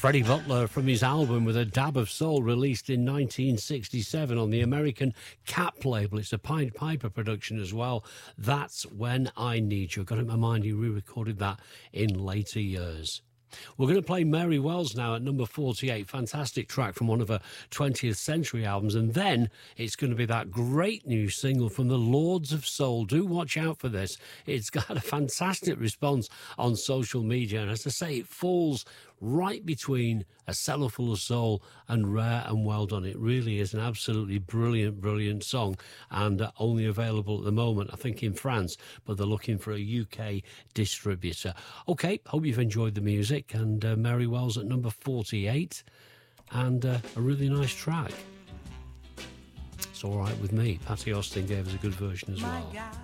Freddie Butler from his album With a Dab of Soul, released in 1967 on the American Cap label. It's a Pied Piper production as well. That's When I Need You. I've got it in my mind he re-recorded that in later years. We're going to play Mary Wells now at number 48. Fantastic track from one of her 20th century albums. And then it's going to be that great new single from the Lords of Soul. Do watch out for this. It's got a fantastic response on social media. And as I say, it falls right between A Cellar Full of Soul and Rare and Well Done. It really is an absolutely brilliant, brilliant song, and only available at the moment, I think, in France, but they're looking for a UK distributor. Okay, hope you've enjoyed the music, and Mary Wells at number 48, and a really nice track. It's all right with me. Patty Austin gave us a good version as well.